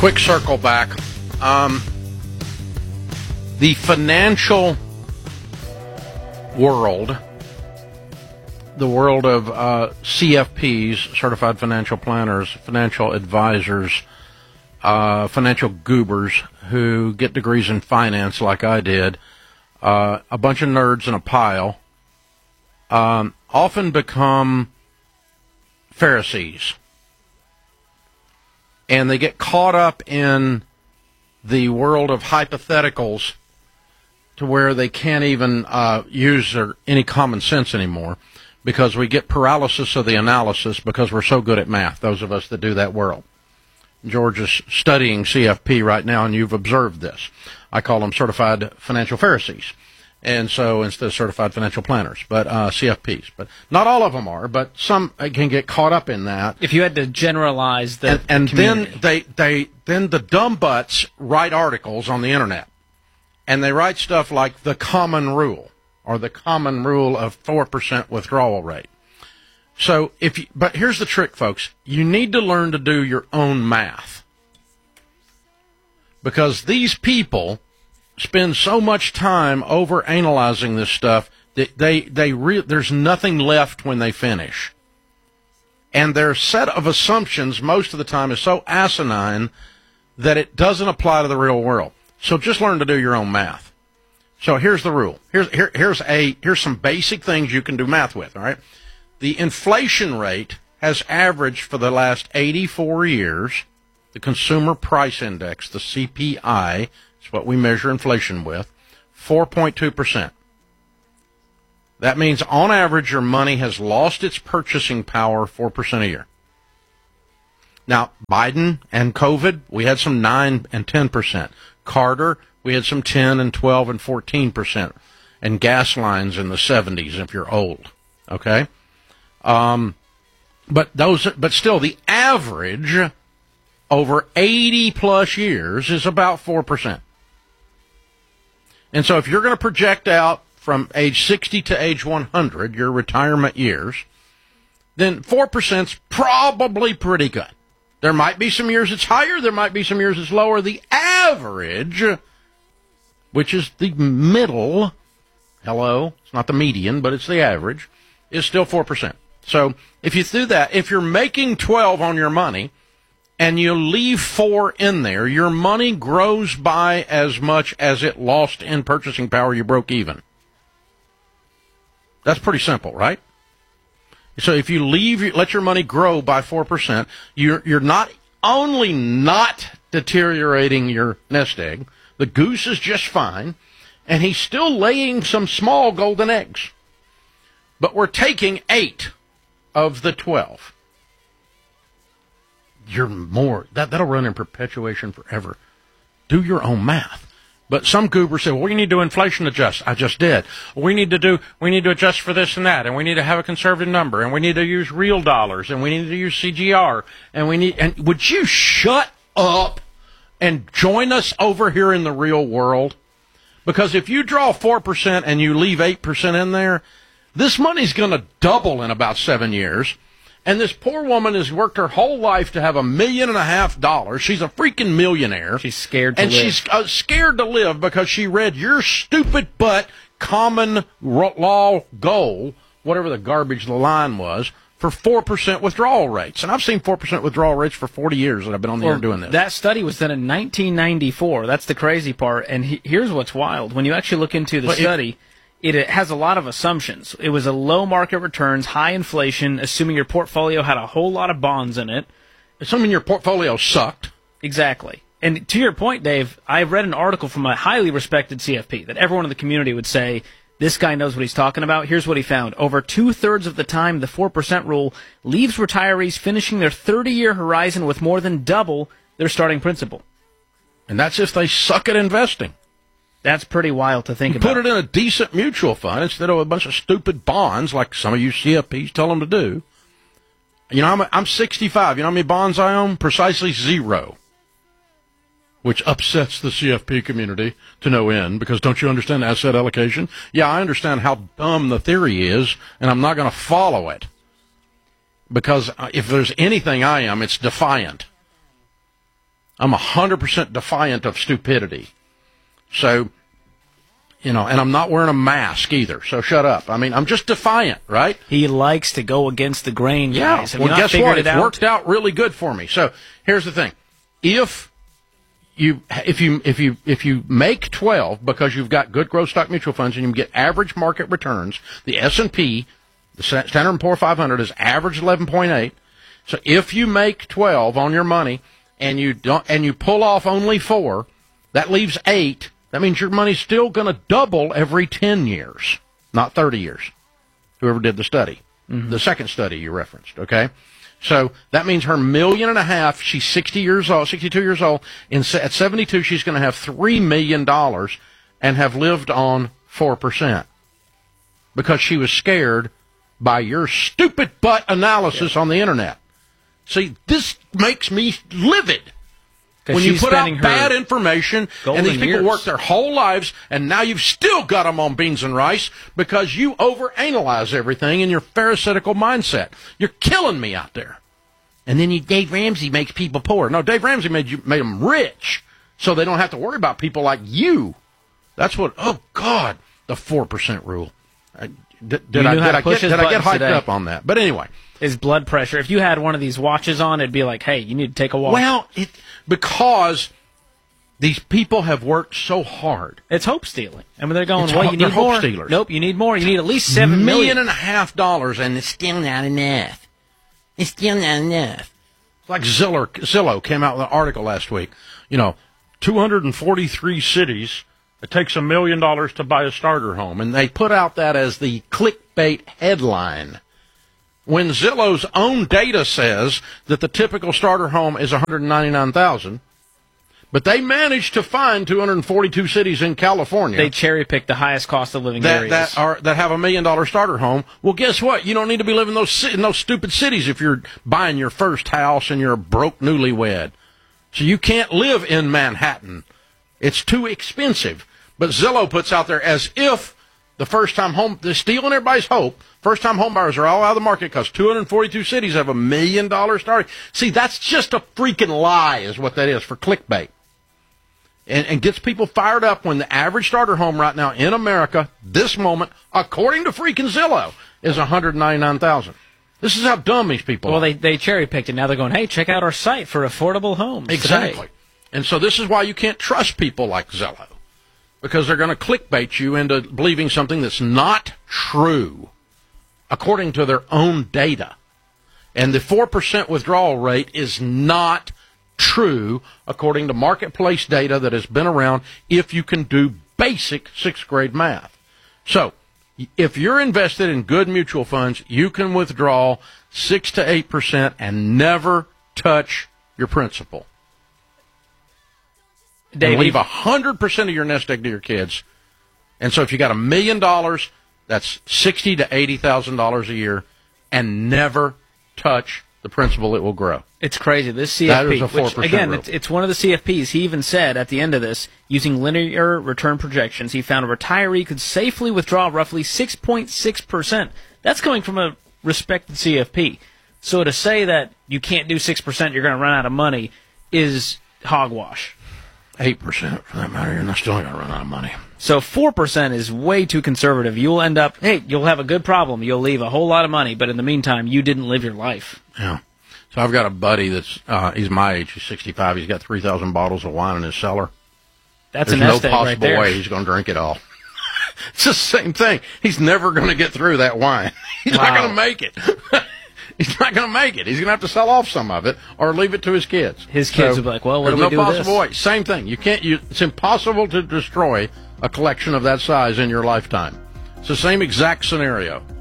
quick circle back. The financial world, the world of CFPs, Certified Financial Planners, financial advisors, financial goobers who get degrees in finance like I did, a bunch of nerds in a pile, often become Pharisees. And they get caught up in the world of hypotheticals to where they can't even use any common sense anymore, because we get paralysis of the analysis because we're so good at math, those of us that do that world. George is studying CFP right now, and you've observed this. I call them Certified Financial Pharisees. And so instead of Certified Financial Planners, but CFPs. But not all of them are, but some can get caught up in that. If you had to generalize the and community. then the dumb butts write articles on the internet, and they write stuff like the common rule or the common rule of 4% withdrawal rate. So but here's the trick, folks. You need to learn to do your own math, because these people spend so much time over analyzing this stuff that there's nothing left when they finish. And their set of assumptions most of the time is so asinine that it doesn't apply to the real world. So just learn to do your own math. So here's the rule. Here's some basic things you can do math with, all right? The inflation rate has averaged for the last 84 years, the Consumer Price Index, the CPI, it's what we measure inflation with, 4.2%. That means on average your money has lost its purchasing power 4% a year. Now, Biden and COVID, we had some 9 and 10%. Carter, we had some 10 and 12 and 14%. And gas lines in the 70s if you're old. Okay? But still, the average over 80 plus years is about 4%. And so if you're going to project out from age 60 to age 100, your retirement years, then 4% is probably pretty good. There might be some years it's higher, there might be some years it's lower. The average, which is the middle, it's not the median, but it's the average, is still 4%. So if you do that, if you're making 12 on your money and you leave 4 in there, your money grows by as much as it lost in purchasing power. You broke even. That's pretty simple, right? So if you let your money grow by 4%, you're not only not deteriorating your nest egg, the goose is just fine, and he's still laying some small golden eggs. But we're taking 8 of the 12. That'll run in perpetuation forever. Do your own math. But some goobers say, well, we need to inflation adjust. I just did. We need to adjust for this and that, and we need to have a conservative number, and we need to use real dollars, and we need to use CGR, and would you shut up and join us over here in the real world? Because if you draw 4% and you leave 8% in there, this money's going to double in about 7 years. And this poor woman has worked her whole life to have $1.5 million. She's a freaking millionaire. She's scared to live. And she's scared to live because she read your stupid butt common law goal, whatever the garbage the line was, for 4% withdrawal rates. And I've seen 4% withdrawal rates for 40 years that I've been on the air doing this. That study was done in 1994. That's the crazy part. And here's what's wild. When you actually look into the study, it has a lot of assumptions. It was a low market returns, high inflation, assuming your portfolio had a whole lot of bonds in it. Assuming your portfolio sucked. Exactly. And to your point, Dave, I read an article from a highly respected CFP that everyone in the community would say, this guy knows what he's talking about. Here's what he found. Over 2/3 of the time, the 4% rule leaves retirees finishing their 30-year horizon with more than double their starting principal. And that's if they suck at investing. That's pretty wild to think about. Put it in a decent mutual fund instead of a bunch of stupid bonds like some of you CFPs tell them to do. You know, I'm 65. You know how many bonds I own? Precisely 0. Which upsets the CFP community to no end, because don't you understand asset allocation? Yeah, I understand how dumb the theory is, and I'm not going to follow it. Because if there's anything I am, it's defiant. I'm 100% defiant of stupidity. So, and I'm not wearing a mask either, so shut up. I mean, I'm just defiant, right? He likes to go against the grain, guys. Yeah, well, guess what? It's worked out really good for me. So, here's the thing. If you make 12 because you've got good growth stock mutual funds and you get average market returns, the S&P, the Standard & Poor's 500 is average 11.8. So if you make 12 on your money and you pull off only 4, that leaves 8. That means your money's still going to double every 10 years, not 30 years. Whoever did the study, the second study you referenced, okay? So that means her $1.5 million, she's 62 years old, at 72 she's going to have $3 million and have lived on 4% because she was scared by your stupid butt analysis on the internet. See, this makes me livid. When you put out bad information and these people work their whole lives and now you've still got them on beans and rice because you overanalyze everything in your pharisaical mindset. You're killing me out there. And then Dave Ramsey makes people poor. No, Dave Ramsey made them rich so they don't have to worry about people like you. That's what, oh, God, the 4% rule. Did I get hyped up on that? But anyway. His blood pressure. If you had one of these watches on, it'd be like, hey, you need to take a walk. Well, because these people have worked so hard. It's hope stealing. I mean, they're going, well, you need more. Hope stealers. Nope, you need more. You need at least $7 million. $1.5 million, and it's still not enough. It's still not enough. It's like Zillow came out with an article last week. 243 cities. It takes $1 million to buy a starter home, and they put out that as the clickbait headline. When Zillow's own data says that the typical starter home is $199,000, but they managed to find 242 cities in California. They cherry-picked the highest cost of living areas. That have $1 million starter home. Well, guess what? You don't need to be living in those stupid cities if you're buying your first house and you're a broke newlywed. So you can't live in Manhattan. It's too expensive. But Zillow puts out there as if the first-time home, they're stealing everybody's hope. First-time home buyers are all out of the market because 242 cities have $1 million starting. See, that's just a freaking lie is what that is for clickbait. And gets people fired up when the average starter home right now in America, this moment, according to freaking Zillow, is $199,000. This is how dumb these people are. Well, they cherry-picked it. Now they're going, hey, check out our site for affordable homes. Exactly. Today. And so this is why you can't trust people like Zillow. Because they're going to clickbait you into believing something that's not true, according to their own data. And the 4% withdrawal rate is not true, according to marketplace data that has been around, if you can do basic sixth-grade math. So, if you're invested in good mutual funds, you can withdraw 6 to 8% and never touch your principal. Dave, and leave 100% of your nest egg to your kids. And so if you got $1 million, that's $60,000 to $80,000 a year, and never touch the principal. It will grow. It's crazy. This CFP, that is a 4% which, again, rule. It's one of the CFPs. He even said at the end of this, using linear return projections, he found a retiree could safely withdraw roughly 6.6%. That's coming from a respected CFP. So to say that you can't do 6%, you're going to run out of money, is hogwash. 8% for that matter, you're still going to run out of money. So 4% is way too conservative. You'll end up, you'll have a good problem. You'll leave a whole lot of money, but in the meantime, you didn't live your life. Yeah. So I've got a buddy that's, he's my age, he's 65. He's got 3,000 bottles of wine in his cellar. There's no possible way he's going to drink it all. It's the same thing. He's never going to get through that wine. He's not going to make it. He's not going to make it. He's going to have to sell off some of it or leave it to his kids. His kids will be like, well, what do we do with this? There's no possible way. Same thing. It's impossible to destroy a collection of that size in your lifetime. It's the same exact scenario.